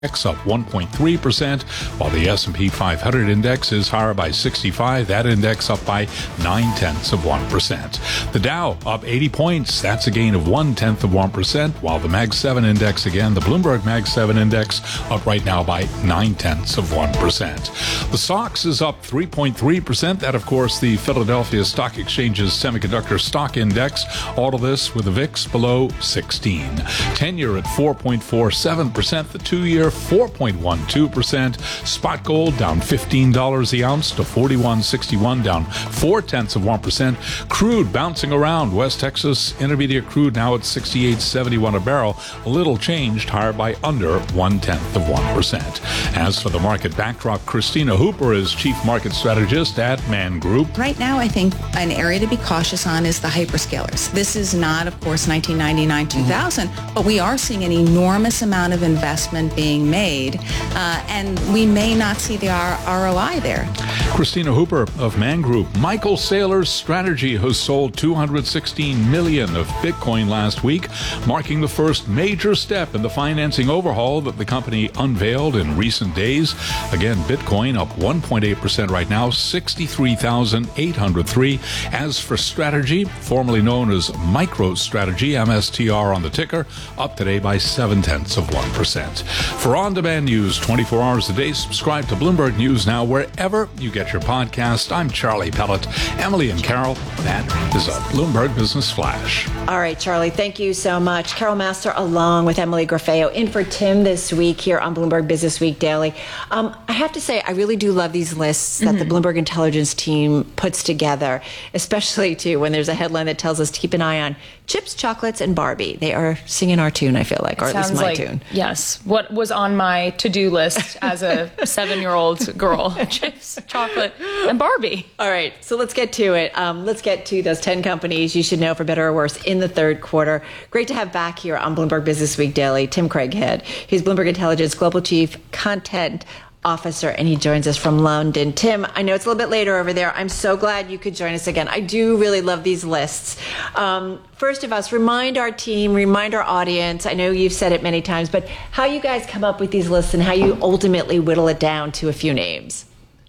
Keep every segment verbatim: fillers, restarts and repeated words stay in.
up one point three percent, while the S and P five hundred index is higher by sixty-five. That index up by nine tenths of one percent. The Dow up eighty points. That's a gain of one tenth of one percent, while the Mag seven index, again, the Bloomberg Mag seven index, up right now by nine tenths of one percent. The S O X is up three point three percent. That, of course, the Philadelphia Stock Exchange's Semiconductor Stock Index. All of this with the V I X below sixteen. ten-year at four point four seven percent. The two-year four point one two percent. Spot gold down fifteen dollars the ounce to forty-one sixty-one, down four tenths of one percent. Crude bouncing around. West Texas Intermediate crude now at sixty-eight seventy-one a barrel. A little changed, higher by under one tenth of one percent. As for the market backdrop, Christina Hooper is chief market strategist at Man Group. Right now, I think an area to be cautious on is the hyperscalers. This is not, of course, nineteen ninety-nine two thousand, mm-hmm. but we are seeing an enormous amount of investment being made, uh, and we may not see the R- ROI there. Christina Hooper of Man Group. Michael Saylor's strategy has sold two hundred sixteen million of Bitcoin last week, marking the first major step in the financing overhaul that the company unveiled in recent days. Again, Bitcoin up one point eight percent right now, sixty-three thousand eight hundred three. As for Strategy, formerly known as MicroStrategy, M S T R on the ticker, up today by seven tenths of one percent. For on-demand news twenty-four hours a day, subscribe to Bloomberg News Now wherever you get your podcast. I'm Charlie Pellet. Emily and Carol, that is a Bloomberg Business Flash. All right, Charlie, thank you so much. Carol Master along with Emily Grafeo in for Tim this week here on Bloomberg Business Week Daily. Um, I have to say, I really do love these lists that mm-hmm. the Bloomberg Intelligence team puts together, especially, too, when there's a headline that tells us to keep an eye on chips, chocolates, and Barbie. They are singing our tune, I feel like, or at least my like, tune. Yes. What was on my to-do list as a seven-year-old girl? Chips, chocolate, and Barbie. All right. So let's get to it. Um, let's get to those ten companies you should know for better or worse in the third quarter. Great to have back here on Bloomberg Business Week Daily, Tim Craighead. He's Bloomberg Intelligence Global Chief Content Officer, and he joins us from London. Tim, I know it's a little bit later over there. I'm so glad you could join us again. I do really love these lists. Um, first of us, remind our team, remind our audience, I know you've said it many times, but how you guys come up with these lists and how you ultimately whittle it down to a few names.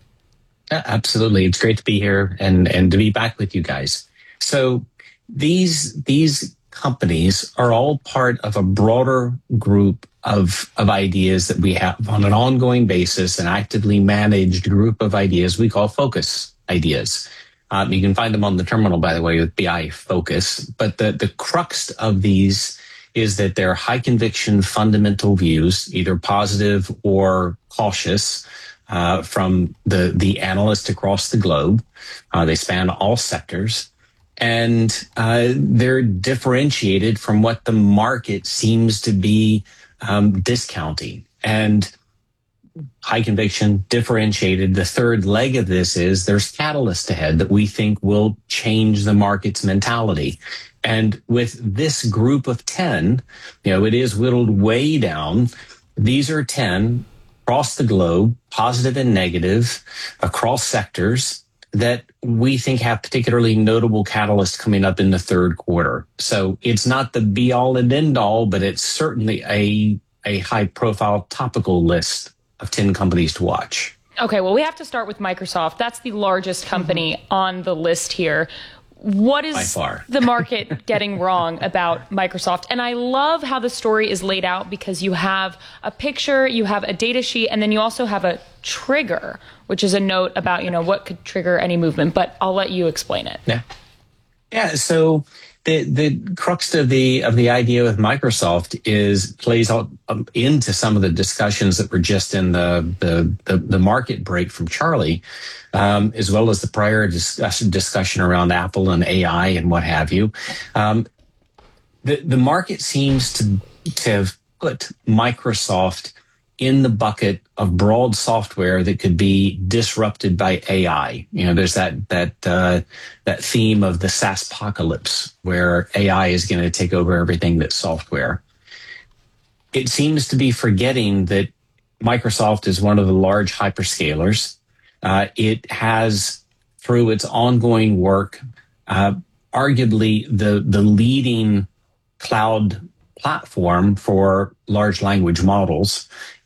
Yeah, absolutely. It's great to be here and, and to be back with you guys. So these, these companies are all part of a broader group of, of ideas that we have on an ongoing basis, an actively managed group of ideas we call focus ideas. Um, you can find them on the terminal, by the way, with B I Focus. But the, the crux of these is that they're high conviction fundamental views, either positive or cautious, uh, from the, the analysts across the globe. Uh, they span all sectors. And uh, they're differentiated from what the market seems to be um, discounting. And high conviction, differentiated. The third leg of this is there's catalyst ahead that we think will change the market's mentality. And with this group of ten, you know, it is whittled way down. These are ten across the globe, positive and negative, across sectors, that we think have particularly notable catalysts coming up in the third quarter. So it's not the be all and end all, but it's certainly a, a high profile topical list of ten companies to watch. Okay, well, we have to start with Microsoft. That's the largest company mm-hmm. on the list here. What is the market getting wrong about Microsoft? And I love how the story is laid out because you have a picture, you have a data sheet, and then you also have a trigger, which is a note about, you know, what could trigger any movement. But I'll let you explain it. Yeah. Yeah. So the the crux of the of the idea with Microsoft is plays out um, into some of the discussions that were just in the the the, the market break from Charlie. Um, as well as the prior discussion, discussion around Apple and A I and what have you. Um, the, the market seems to, to have put Microsoft in the bucket of broad software that could be disrupted by A I. You know, there's that, that, uh, that theme of the SaaSpocalypse where A I is going to take over everything that's software. It seems to be forgetting that Microsoft is one of the large hyperscalers. Uh, it has, through its ongoing work, uh, arguably the, the leading cloud platform for large language models.